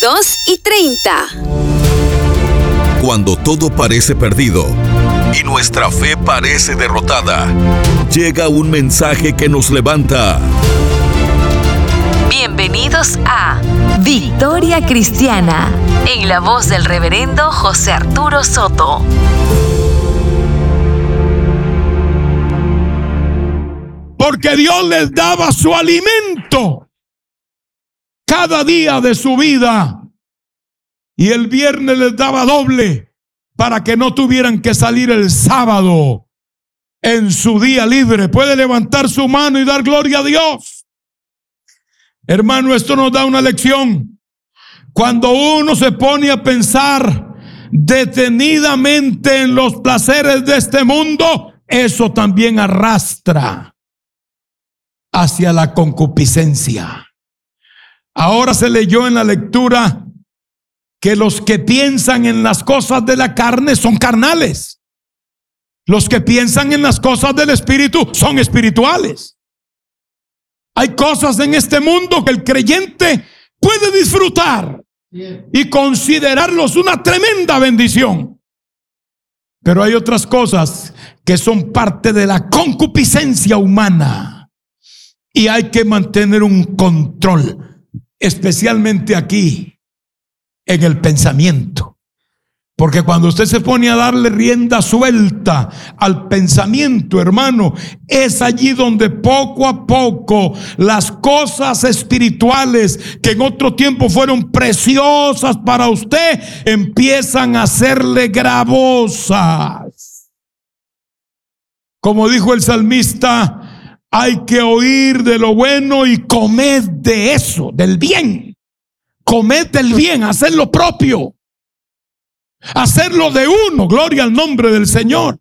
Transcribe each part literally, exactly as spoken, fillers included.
dos y treinta. Cuando todo parece perdido y nuestra fe parece derrotada, llega un mensaje que nos levanta. Bienvenidos a Victoria Cristiana, en la voz del reverendo José Arturo Soto. Porque Dios les daba su alimento cada día de su vida. Y el viernes les daba doble para que no tuvieran que salir el sábado en su día libre. Puede levantar su mano y dar gloria a Dios. Hermano, esto nos da una lección. Cuando uno se pone a pensar detenidamente en los placeres de este mundo, eso también arrastra hacia la concupiscencia. Ahora se leyó en la lectura que los que piensan en las cosas de la carne son carnales. Los que piensan en las cosas del espíritu son espirituales. Hay cosas en este mundo que el creyente puede disfrutar y considerarlos una tremenda bendición. Pero hay otras cosas que son parte de la concupiscencia humana y hay que mantener un control, especialmente aquí en el pensamiento. Porque cuando usted se pone a darle rienda suelta al pensamiento, hermano, es allí donde poco a poco las cosas espirituales que en otro tiempo fueron preciosas para usted empiezan a serle gravosas. Como dijo el salmista, hay que oír de lo bueno y comed de eso, del bien. Comed del bien, hacer lo propio. Hacerlo de uno, gloria al nombre del Señor.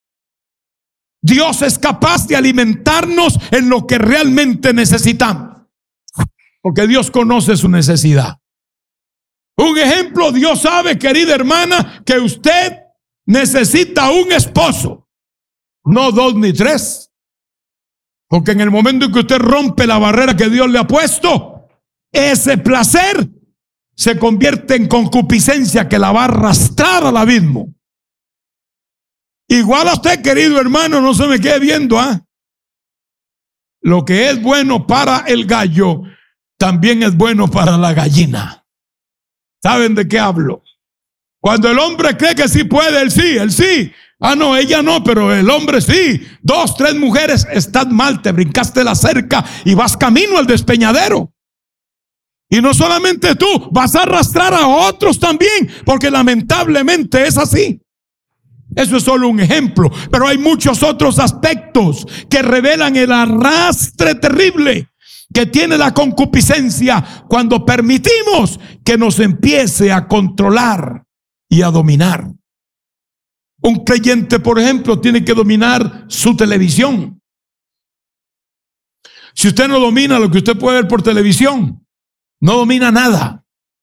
Dios es capaz de alimentarnos en lo que realmente necesitamos, porque Dios conoce su necesidad. Un ejemplo, Dios sabe, querida hermana, que usted necesita un esposo, no dos ni tres, porque en el momento en que usted rompe la barrera que Dios le ha puesto, ese placer se convierte en concupiscencia que la va a arrastrar al abismo. Igual a usted, querido hermano, no se me quede viendo, ¿ah? ¿eh? Lo que es bueno para el gallo, también es bueno para la gallina. ¿Saben de qué hablo? Cuando el hombre cree que sí puede, él sí, él sí. Ah, no, ella no, pero el hombre sí. Dos, tres mujeres, estás mal, te brincaste la cerca y vas camino al despeñadero. Y no solamente tú, vas a arrastrar a otros también, porque lamentablemente es así. Eso es solo un ejemplo, pero hay muchos otros aspectos que revelan el arrastre terrible que tiene la concupiscencia cuando permitimos que nos empiece a controlar y a dominar. Un creyente, por ejemplo, tiene que dominar su televisión. Si usted no domina lo que usted puede ver por televisión, no domina nada.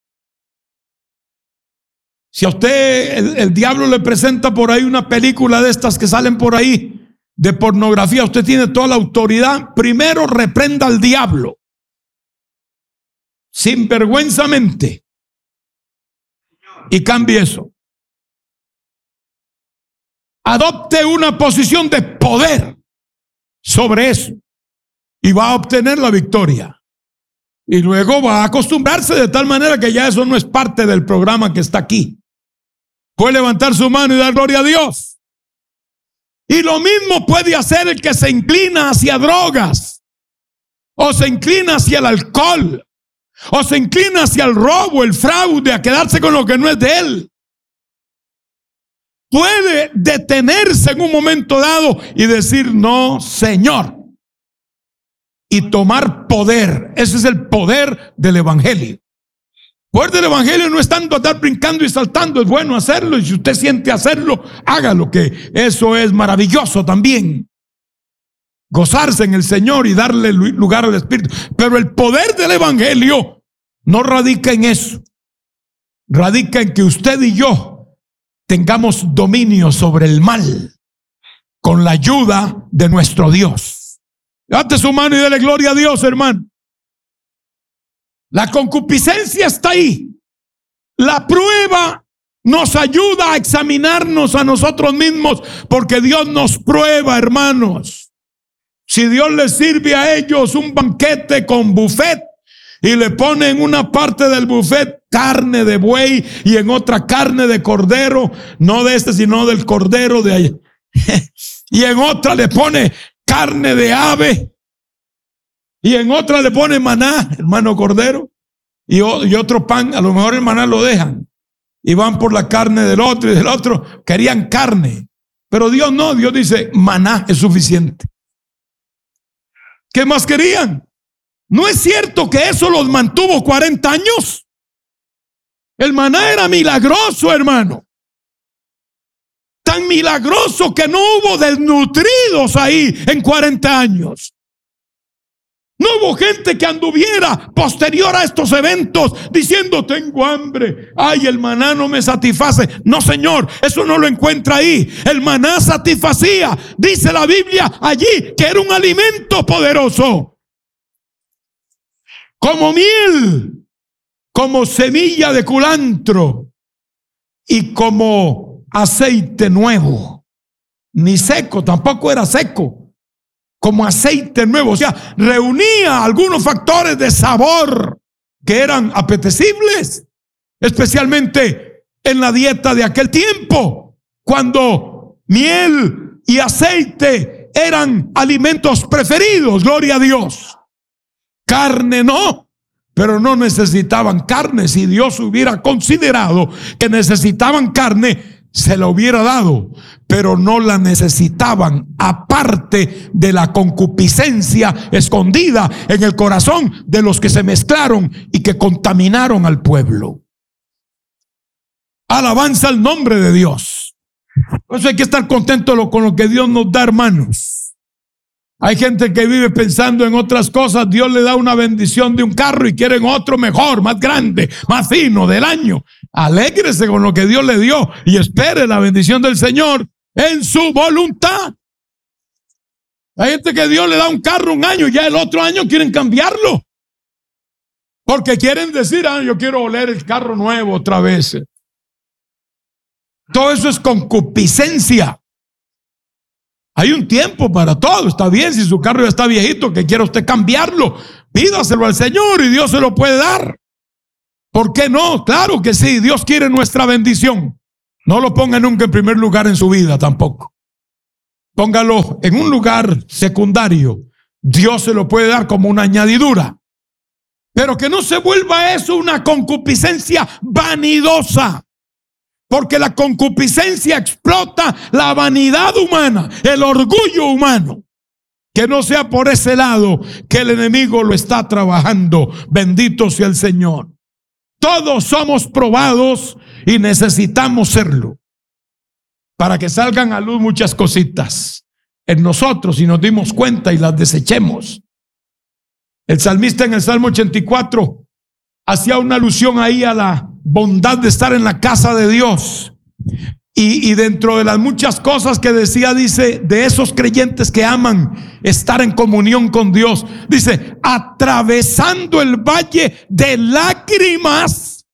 Si a usted el, el diablo le presenta por ahí una película de estas que salen por ahí de pornografía, usted tiene toda la autoridad. Primero reprenda al diablo sinvergüenzamente y cambie eso. Adopte una posición de poder sobre eso y va a obtener la victoria. Y luego va a acostumbrarse de tal manera que ya eso no es parte del programa que está aquí. Puede levantar su mano y dar gloria a Dios. Y lo mismo puede hacer el que se inclina hacia drogas, o se inclina hacia el alcohol, o se inclina hacia el robo, el fraude, a quedarse con lo que no es de él. Puede detenerse en un momento dado y decir: no, Señor. Y tomar poder. Ese es el poder del evangelio. El poder del evangelio no es tanto andar brincando y saltando. Es bueno hacerlo, y si usted siente hacerlo, hágalo, que eso es maravilloso también. Gozarse en el Señor y darle lugar al Espíritu. Pero el poder del evangelio no radica en eso. Radica en que usted y yo tengamos dominio sobre el mal con la ayuda de nuestro Dios. Levante su mano y dele gloria a Dios, hermano. La concupiscencia está ahí. la prueba nos ayuda a examinarnos a nosotros mismos, porque Dios nos prueba, hermanos. Si Dios les sirve a ellos un banquete con buffet y le pone en una parte del buffet carne de buey y en otra carne de cordero, no de este sino del cordero de allá, y en otra le pone carne de ave y en otra le pone maná, hermano cordero, y, y otro pan, a lo mejor el maná lo dejan y van por la carne del otro y del otro. Querían carne, pero Dios no, Dios dice maná es suficiente. ¿Qué más querían? ¿No es cierto que eso los mantuvo cuarenta años? El maná era milagroso, hermano. Tan milagroso que no hubo desnutridos ahí en cuarenta años. No hubo gente que anduviera posterior a estos eventos diciendo tengo hambre, ay, el maná no me satisface. No, señor, eso no lo encuentra ahí. El maná satisfacía. Dice la Biblia allí que era un alimento poderoso, como miel, como semilla de culantro y como aceite nuevo. Ni seco, tampoco era seco. Como aceite nuevo, o sea, reunía algunos factores de sabor que eran apetecibles, especialmente en la dieta de aquel tiempo, cuando miel y aceite eran alimentos preferidos. Gloria a Dios. Carne no, pero no necesitaban carne. Si Dios hubiera considerado que necesitaban carne, se la hubiera dado, pero no la necesitaban, aparte de la concupiscencia escondida en el corazón de los que se mezclaron y que contaminaron al pueblo. Alabanza al nombre de Dios. Por eso hay que estar contento con lo que Dios nos da, hermanos. Hay gente que vive pensando en otras cosas. Dios le da una bendición de un carro y quieren otro mejor, más grande, más fino, del año. Alégrese con lo que Dios le dio y espere la bendición del Señor en su voluntad. Hay gente que Dios le da un carro un año y ya el otro año quieren cambiarlo, porque quieren decir, ah, yo quiero oler el carro nuevo otra vez. Todo eso es concupiscencia. Hay un tiempo para todo. Está bien, si su carro ya está viejito, que quiera usted cambiarlo, pídaselo al Señor y Dios se lo puede dar. ¿Por qué no? Claro que sí, Dios quiere nuestra bendición. No lo ponga nunca en primer lugar en su vida tampoco. Póngalo en un lugar secundario. Dios se lo puede dar como una añadidura. Pero que no se vuelva eso una concupiscencia vanidosa. Porque la concupiscencia explota la vanidad humana, el orgullo humano. Que no sea por ese lado que el enemigo lo está trabajando. Bendito sea el Señor. Todos somos probados y necesitamos serlo para que salgan a luz muchas cositas en nosotros y nos dimos cuenta y las desechemos. El salmista en el Salmo ochenta y cuatro hacía una alusión ahí a la bondad de estar en la casa de Dios. Y, y dentro de las muchas cosas que decía, dice, de esos creyentes que aman estar en comunión con Dios, dice, atravesando el valle de lágrimas,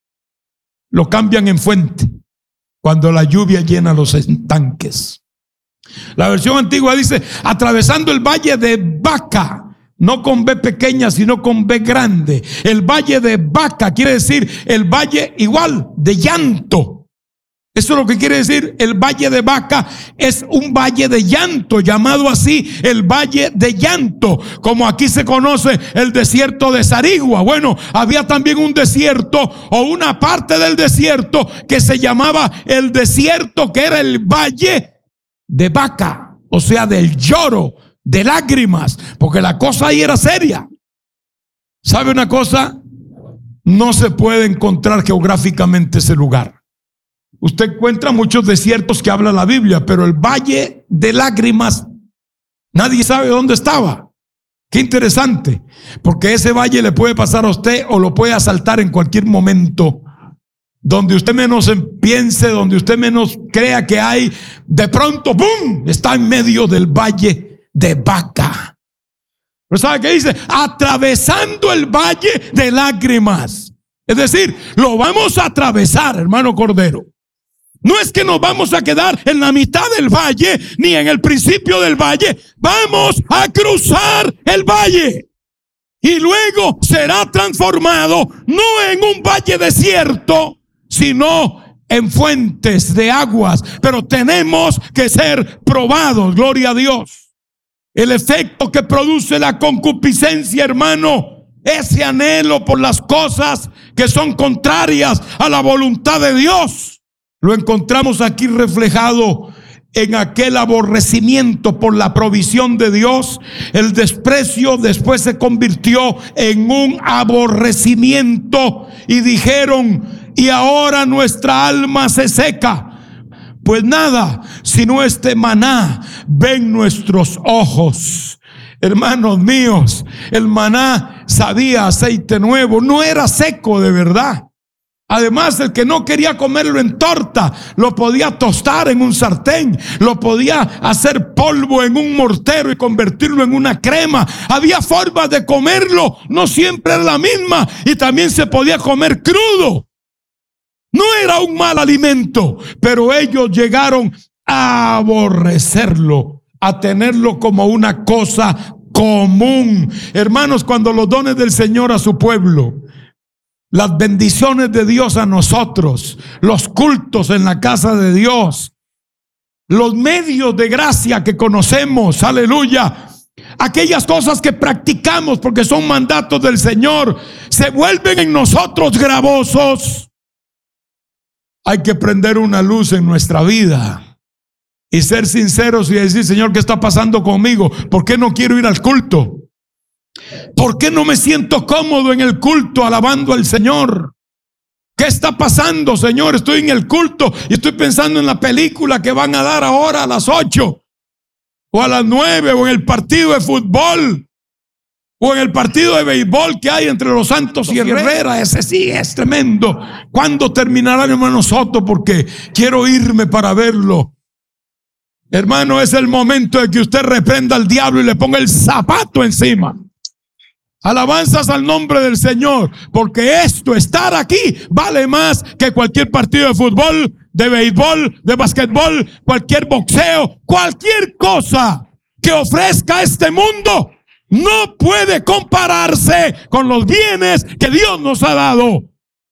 lo cambian en fuente cuando la lluvia llena los estanques. La versión antigua dice, atravesando el valle de Baca, no con B pequeña, sino con B grande. El valle de Baca quiere decir el valle igual de llanto. Eso es lo que quiere decir el valle de Baca. Es un valle de llanto, llamado así el valle de llanto, como aquí se conoce el desierto de Sarigua. Bueno, había también un desierto o una parte del desierto que se llamaba el desierto, que era el valle de Baca, o sea, del lloro, de lágrimas, porque la cosa ahí era seria. ¿Sabe una cosa? No se puede encontrar geográficamente ese lugar. Usted encuentra muchos desiertos que habla la Biblia, pero el valle de lágrimas, nadie sabe dónde estaba. Qué interesante, porque ese valle le puede pasar a usted o lo puede asaltar en cualquier momento. Donde usted menos piense, donde usted menos crea que hay, de pronto, ¡bum!, está en medio del valle de Baca. Pero ¿sabe qué dice? Atravesando el valle de lágrimas. Es decir, lo vamos a atravesar, hermano Cordero. No es que nos vamos a quedar en la mitad del valle, ni en el principio del valle. Vamos a cruzar el valle. Y luego será transformado, no en un valle desierto, sino en fuentes de aguas. Pero tenemos que ser probados, gloria a Dios. El efecto que produce la concupiscencia, hermano, ese anhelo por las cosas que son contrarias a la voluntad de Dios, lo encontramos aquí reflejado en aquel aborrecimiento por la provisión de Dios. El desprecio después se convirtió en un aborrecimiento y dijeron: y ahora nuestra alma se seca. Pues nada, sino este maná ven nuestros ojos. Hermanos míos, el maná sabía aceite nuevo, no era seco de verdad. Además, el que no quería comerlo en torta, lo podía tostar en un sartén, lo podía hacer polvo en un mortero y convertirlo en una crema. Había formas de comerlo, no siempre era la misma, y también se podía comer crudo. No era un mal alimento, pero ellos llegaron a aborrecerlo, a tenerlo como una cosa común. Hermanos, cuando los dones del Señor a su pueblo, las bendiciones de Dios a nosotros, los cultos en la casa de Dios, los medios de gracia que conocemos, aleluya, aquellas cosas que practicamos porque son mandatos del Señor, se vuelven en nosotros gravosos. Hay que prender una luz en nuestra vida y ser sinceros y decir: Señor, ¿qué está pasando conmigo? ¿Por qué no quiero ir al culto? ¿Por qué no me siento cómodo en el culto alabando al Señor? ¿Qué está pasando, Señor? Estoy en el culto y estoy pensando en la película que van a dar ahora a las ocho o a las nueve, o en el partido de fútbol, o en el partido de béisbol que hay entre los Santos y Herrera. Ese sí es tremendo. ¿Cuándo terminará, hermano Soto? Porque quiero irme para verlo. Hermano, es el momento de que usted reprenda al diablo y le ponga el zapato encima. Alabanzas al nombre del Señor, porque esto, estar aquí, vale más que cualquier partido de fútbol, de béisbol, de basquetbol, cualquier boxeo, cualquier cosa que ofrezca este mundo. No puede compararse con los bienes que Dios nos ha dado.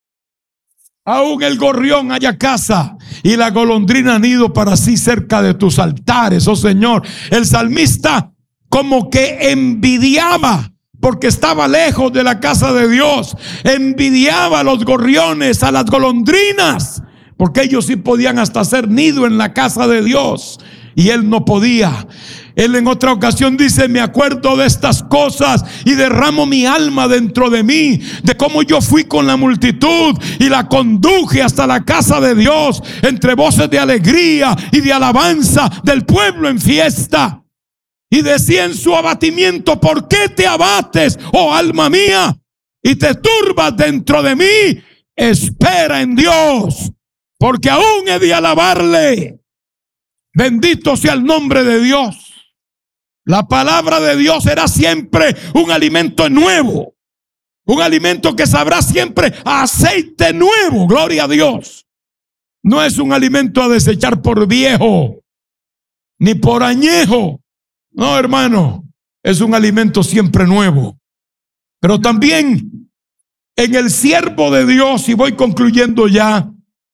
Aún el gorrión haya casa y la golondrina nido para sí cerca de tus altares, oh Señor. El salmista como que envidiaba porque estaba lejos de la casa de Dios. Envidiaba a los gorriones, a las golondrinas, porque ellos sí podían hasta hacer nido en la casa de Dios y él no podía. Él en otra ocasión dice: me acuerdo de estas cosas y derramo mi alma dentro de mí, de cómo yo fui con la multitud y la conduje hasta la casa de Dios, entre voces de alegría y de alabanza del pueblo en fiesta. Y decía en su abatimiento: ¿por qué te abates, oh alma mía, y te turbas dentro de mí? Espera en Dios, porque aún he de alabarle. Bendito sea el nombre de Dios. La palabra de Dios será siempre un alimento nuevo, un alimento que sabrá siempre a aceite nuevo, gloria a Dios. No es un alimento a desechar por viejo, ni por añejo. No, hermano, es un alimento siempre nuevo. Pero también en el siervo de Dios, y voy concluyendo ya,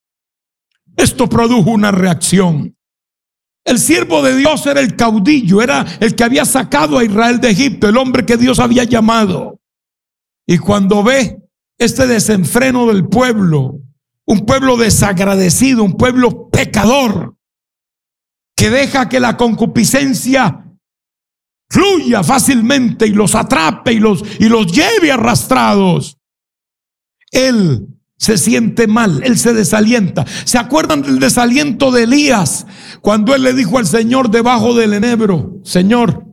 esto produjo una reacción. El siervo de Dios era el caudillo, era el que había sacado a Israel de Egipto, el hombre que Dios había llamado. Y cuando ve este desenfreno del pueblo, un pueblo desagradecido, un pueblo pecador, que deja que la concupiscencia fluya fácilmente y los atrape y los, y los lleve arrastrados, él se siente mal, él se desalienta. ¿Se acuerdan del desaliento de Elías cuando él le dijo al Señor debajo del enebro: Señor,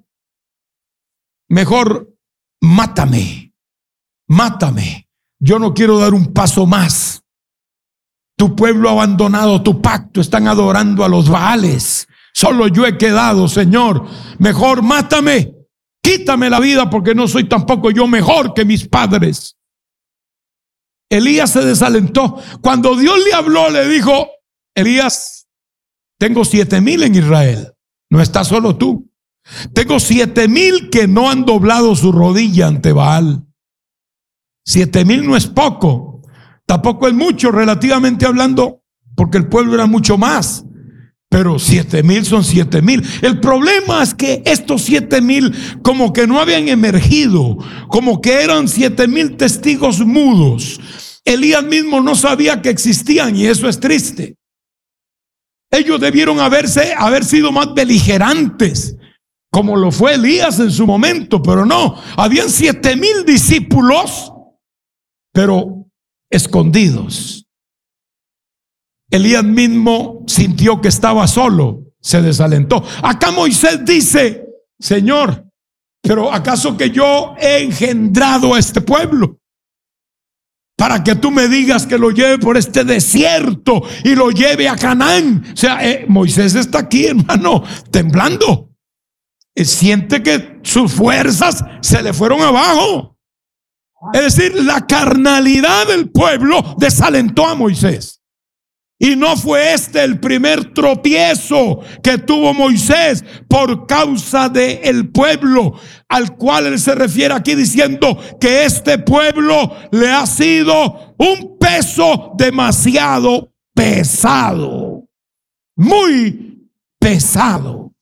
mejor mátame, mátame, yo no quiero dar un paso más? Tu pueblo ha abandonado tu pacto, están adorando a los Baales, solo yo he quedado, Señor, mejor mátame, quítame la vida, porque no soy tampoco yo mejor que mis padres. Elías se desalentó. Cuando Dios le habló, le dijo: Elías, tengo siete mil en Israel. No estás solo tú. Tengo siete mil que no han doblado su rodilla ante Baal. Siete mil no es poco. Tampoco es mucho, relativamente hablando, porque el pueblo era mucho más. Pero siete mil son siete mil. El problema es que estos siete mil como que no habían emergido, como que eran siete mil testigos mudos. Elías mismo no sabía que existían, y eso es triste. Ellos debieron haberse, haber sido más beligerantes, como lo fue Elías en su momento, pero no. Habían siete mil discípulos, pero escondidos. Elías mismo sintió que estaba solo, se desalentó. Acá Moisés dice: Señor, pero ¿acaso que yo he engendrado a este pueblo para que tú me digas que lo lleve por este desierto y lo lleve a Canaán? O sea, eh, Moisés está aquí, hermano, temblando. Eh, siente que sus fuerzas se le fueron abajo. Es decir, la carnalidad del pueblo desalentó a Moisés. Y no fue este el primer tropiezo que tuvo Moisés por causa del pueblo, al cual él se refiere aquí diciendo que este pueblo le ha sido un peso demasiado pesado, muy pesado.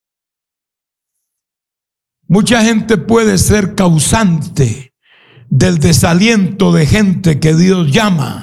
Mucha gente puede ser causante del desaliento de gente que Dios llama.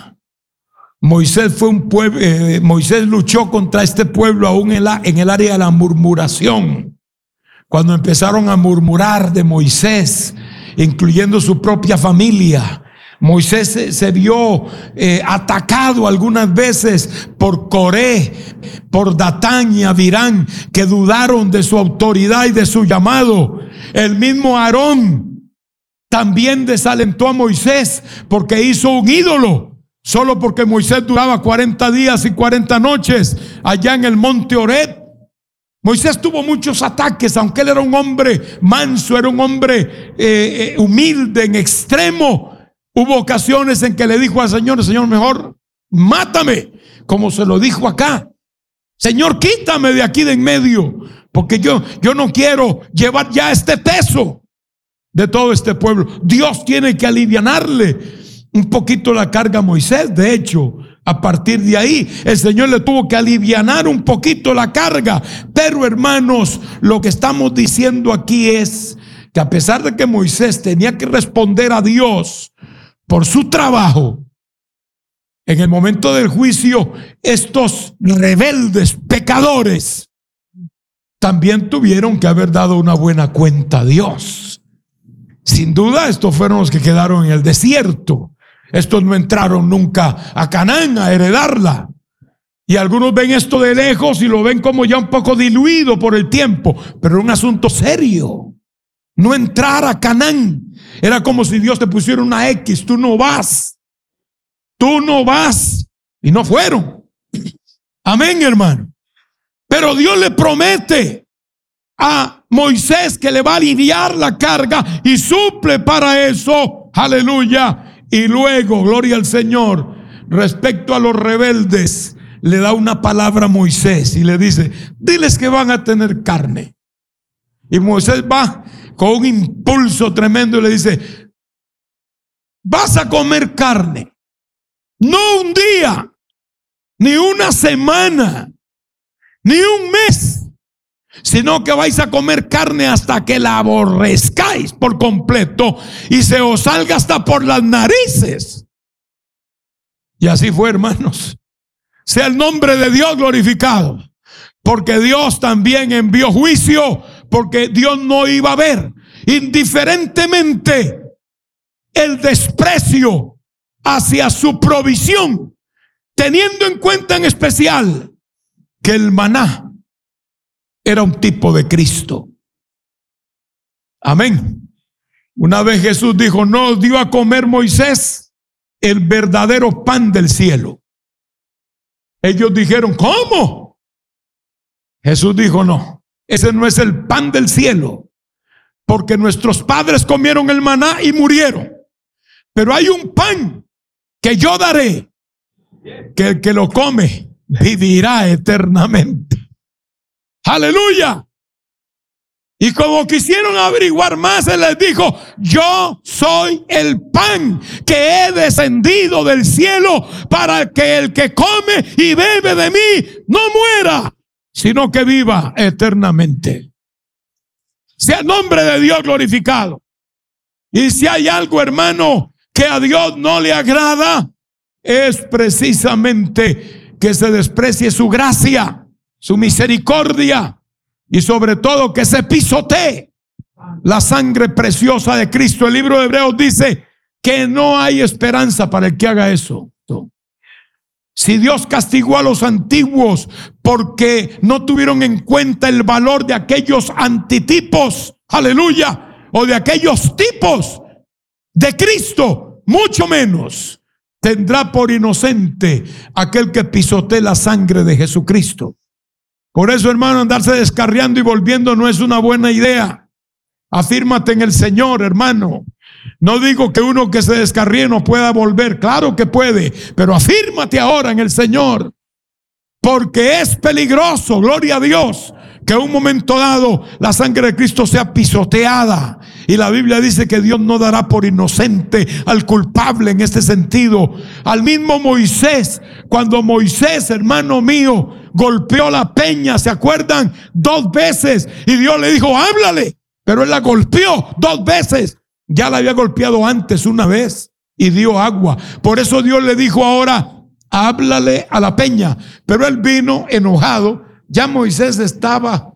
Moisés fue un pueblo, eh, Moisés luchó contra este pueblo aún en, la, en el área de la murmuración. Cuando empezaron a murmurar de Moisés, incluyendo su propia familia, Moisés se, se vio eh, atacado algunas veces por Coré, por Datán y Abirán, que dudaron de su autoridad y de su llamado. El mismo Aarón también desalentó a Moisés porque hizo un ídolo. Solo porque Moisés duraba cuarenta días y cuarenta noches allá en el monte Horeb. Moisés tuvo muchos ataques, aunque él era un hombre manso, era un hombre eh, eh, humilde en extremo. Hubo ocasiones en que le dijo al Señor: Señor, mejor mátame, como se lo dijo acá. Señor, quítame de aquí de en medio, porque yo, yo no quiero llevar ya este peso de todo este pueblo. Dios tiene que alivianarle un poquito la carga a Moisés. De hecho, a partir de ahí el Señor le tuvo que alivianar un poquito la carga. Pero hermanos, lo que estamos diciendo aquí es que a pesar de que Moisés tenía que responder a Dios por su trabajo, en el momento del juicio, estos rebeldes pecadores también tuvieron que haber dado una buena cuenta a Dios. Sin duda, estos fueron los que quedaron en el desierto. Estos no entraron nunca a Canaán a heredarla. Y algunos ven esto de lejos y lo ven como ya un poco diluido por el tiempo. Pero era un asunto serio. No entrar a Canaán era como si Dios te pusiera una X. Tú no vas. Tú no vas. Y no fueron. Amén, hermano. Pero Dios le promete a Moisés que le va a aliviar la carga y suple para eso. Aleluya. Y luego, gloria al Señor, respecto a los rebeldes, le da una palabra a Moisés y le dice: diles que van a tener carne. Y Moisés va con un impulso tremendo y le dice: vas a comer carne, no un día, ni una semana, ni un mes, sino que vais a comer carne hasta que la aborrezcáis por completo y se os salga hasta por las narices. Y así fue, hermanos. Sea el nombre de Dios glorificado, porque Dios también envió juicio, porque Dios no iba a ver indiferentemente el desprecio hacia su provisión, teniendo en cuenta en especial que el maná era un tipo de Cristo. Amén. Una vez Jesús dijo: no os dio a comer Moisés el verdadero pan del cielo. Ellos dijeron: ¿cómo? Jesús dijo: no, ese no es el pan del cielo, porque nuestros padres comieron el maná y murieron. Pero hay un pan que yo daré, que el que lo come vivirá eternamente. Aleluya. Y como quisieron averiguar más, él les dijo: yo soy el pan que he descendido del cielo para que el que come y bebe de mí no muera, sino que viva eternamente. Sea el nombre de Dios glorificado. Y si hay algo, hermano, que a Dios no le agrada, es precisamente que se desprecie su gracia, su misericordia, y sobre todo que se pisotee la sangre preciosa de Cristo. El libro de Hebreos dice que no hay esperanza para el que haga eso. Si Dios castigó a los antiguos porque no tuvieron en cuenta el valor de aquellos antitipos, aleluya, o de aquellos tipos de Cristo, mucho menos tendrá por inocente aquel que pisotee la sangre de Jesucristo. Por eso, hermano, andarse descarriando y volviendo no es una buena idea. Afírmate en el Señor, hermano. No digo que uno que se descarríe no pueda volver. Claro que puede, pero afírmate ahora en el Señor. Porque es peligroso, gloria a Dios, que en un momento dado la sangre de Cristo sea pisoteada. Y la Biblia dice que Dios no dará por inocente al culpable en este sentido. Al mismo Moisés, cuando Moisés, hermano mío, golpeó la peña, ¿se acuerdan? Dos veces. Y Dios le dijo: háblale. Pero él la golpeó dos veces. Ya la había golpeado antes una vez y dio agua. Por eso Dios le dijo ahora: háblale a la peña. Pero él vino enojado. Ya Moisés estaba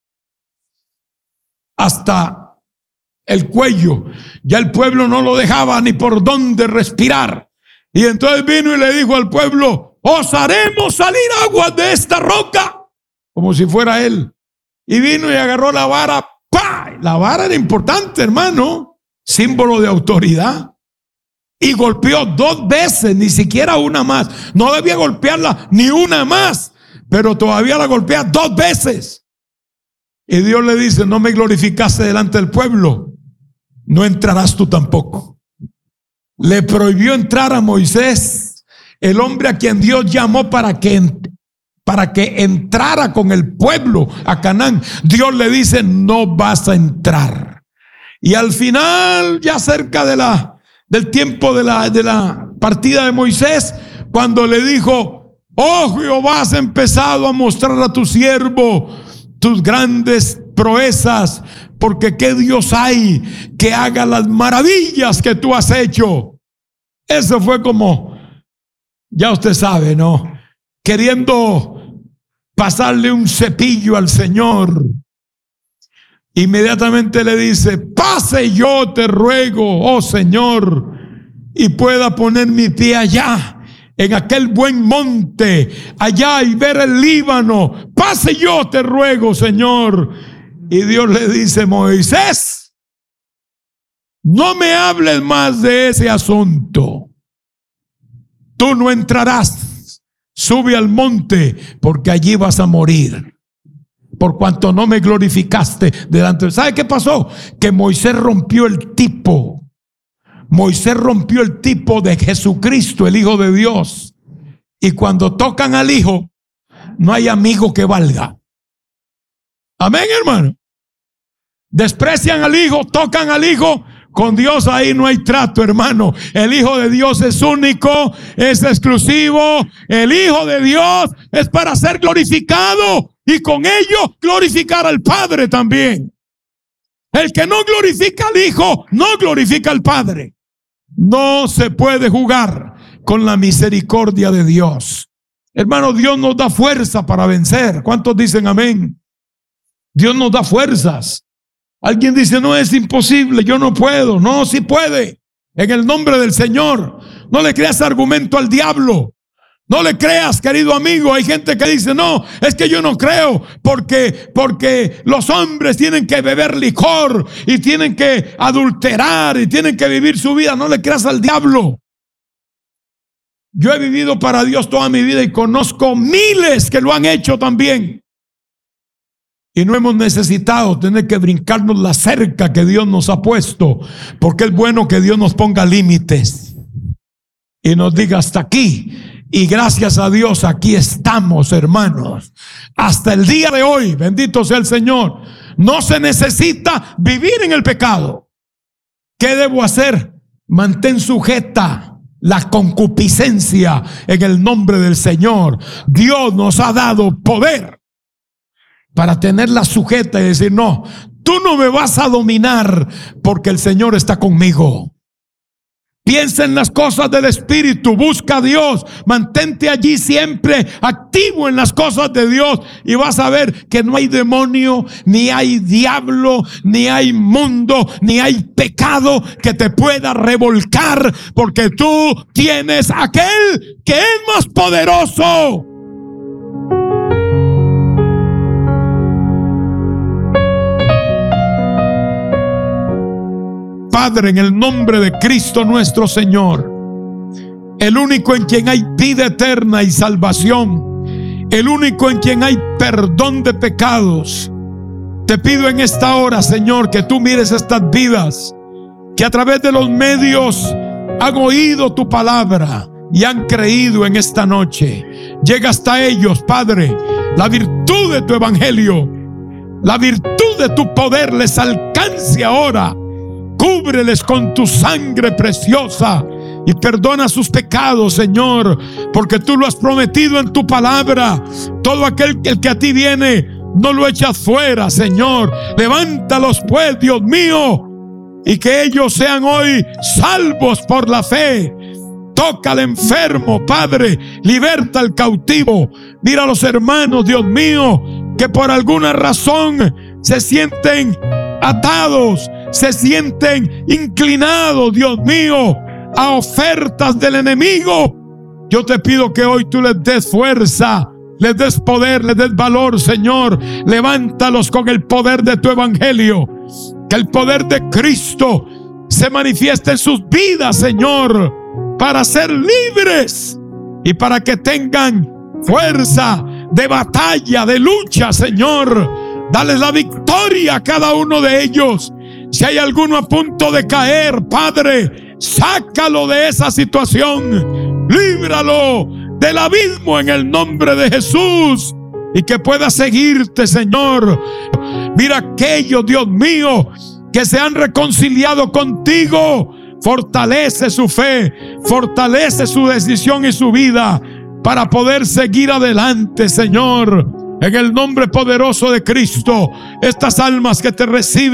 hasta el cuello. Ya el pueblo no lo dejaba ni por dónde respirar. Y entonces vino y le dijo al pueblo: os haremos salir aguas de esta roca. Como si fuera él. Y vino y agarró la vara. ¡Pah! La vara era importante, hermano. Símbolo de autoridad. Y golpeó dos veces, ni siquiera una más. No debía golpearla ni una más, pero todavía la golpea dos veces. Y Dios le dice: no me glorificaste delante del pueblo, no entrarás tú tampoco. Le prohibió entrar a Moisés, el hombre a quien Dios llamó para que, para que entrara con el pueblo a Canaán. Dios le dice: no vas a entrar. Y al final, ya cerca de la, del tiempo de la, de la partida de Moisés, cuando le dijo: oh Jehová, has empezado a mostrar a tu siervo tus grandes proezas, porque qué Dios hay que haga las maravillas que tú has hecho. Eso fue como, ya usted sabe, ¿no? Queriendo pasarle un cepillo al Señor. Inmediatamente le dice: pase yo te ruego, oh Señor, y pueda poner mi pie allá, en aquel buen monte, allá, y ver el Líbano. Pase yo te ruego, Señor. Y Dios le dice: Moisés, no me hables más de ese asunto. Tú no entrarás. Sube al monte, porque allí vas a morir, por cuanto no me glorificaste delante. ¿Sabe qué pasó? Que Moisés rompió el tipo. Moisés rompió el tipo de Jesucristo, el Hijo de Dios. Y cuando tocan al Hijo, no hay amigo que valga. Amén, hermano. Desprecian al Hijo, tocan al Hijo. Con Dios ahí no hay trato, hermano. El Hijo de Dios es único, es exclusivo. El Hijo de Dios es para ser glorificado, y con ello glorificar al Padre también. El que no glorifica al Hijo, no glorifica al Padre. No se puede jugar con la misericordia de Dios. Hermano, Dios nos da fuerza para vencer. ¿Cuántos dicen amén? Dios nos da fuerzas. Alguien dice: no, es imposible, yo no puedo. No, sí puede. En el nombre del Señor. No le creas argumento al diablo. No le creas, querido amigo. Hay gente que dice: no, es que yo no creo porque, porque los hombres tienen que beber licor y tienen que adulterar y tienen que vivir su vida. No le creas al diablo. Yo he vivido para Dios toda mi vida y conozco miles que lo han hecho también. Y no hemos necesitado tener que brincarnos la cerca que Dios nos ha puesto, porque es bueno que Dios nos ponga límites. y nos diga hasta aquí. Y gracias a Dios aquí estamos, hermanos, hasta el día de hoy. Bendito sea el Señor. No se necesita vivir en el pecado. ¿Qué debo hacer? Mantén sujeta la concupiscencia en el nombre del Señor. Dios nos ha dado poder para tenerla sujeta y decir: no, tú no me vas a dominar porque el Señor está conmigo. Piensa en las cosas del Espíritu, busca a Dios, mantente allí siempre activo en las cosas de Dios y vas a ver que no hay demonio, ni hay diablo, ni hay mundo, ni hay pecado que te pueda revolcar, porque tú tienes aquel que es más poderoso. Padre, en el nombre de Cristo nuestro Señor, el único en quien hay vida eterna y salvación, el único en quien hay perdón de pecados, te pido en esta hora, Señor, que tú mires estas vidas que a través de los medios han oído tu palabra y han creído en esta noche. Llega hasta ellos, Padre, la virtud de tu evangelio, la virtud de tu poder les alcance ahora. Cúbreles con tu sangre preciosa y perdona sus pecados, Señor, porque tú lo has prometido en tu palabra. Todo aquel el que a ti viene, no lo echas fuera, Señor. Levántalos pues, Dios mío, y que ellos sean hoy salvos por la fe. Toca al enfermo, Padre, liberta al cautivo. Mira a los hermanos, Dios mío, que por alguna razón se sienten atados, se sienten inclinados, Dios mío, a ofertas del enemigo. Yo te pido que hoy tú les des fuerza, les des poder, les des valor, Señor. Levántalos con el poder de tu evangelio. Que el poder de Cristo se manifieste en sus vidas, Señor, para ser libres y para que tengan fuerza de batalla, de lucha, Señor. Dale la victoria a cada uno de ellos. Si hay alguno a punto de caer, Padre, sácalo de esa situación. Líbralo del abismo en el nombre de Jesús. Y que pueda seguirte, Señor. Mira aquellos, Dios mío, que se han reconciliado contigo. Fortalece su fe, fortalece su decisión y su vida para poder seguir adelante, Señor. En el nombre poderoso de Cristo, estas almas que te reciben